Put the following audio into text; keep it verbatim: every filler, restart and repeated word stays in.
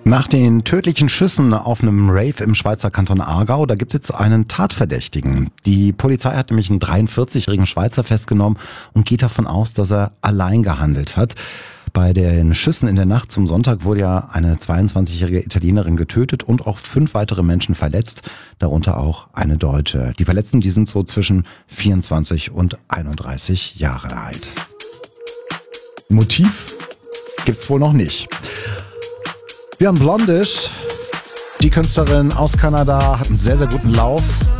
Nach den tödlichen Schüssen auf einem Rave im Schweizer Kanton Aargau, da gibt es jetzt einen Tatverdächtigen. Die Polizei hat nämlich einen dreiundvierzigjährigen Schweizer festgenommen und geht davon aus, dass er allein gehandelt hat. Bei den Schüssen in der Nacht zum Sonntag wurde ja eine zweiundzwanzigjährige Italienerin getötet und auch fünf weitere Menschen verletzt, darunter auch eine Deutsche. Die Verletzten, die sind so zwischen vierundzwanzig und einunddreißig Jahre alt. Motiv gibt's wohl noch nicht. Wir haben Blondish, die Künstlerin aus Kanada, hat einen sehr, sehr guten Lauf.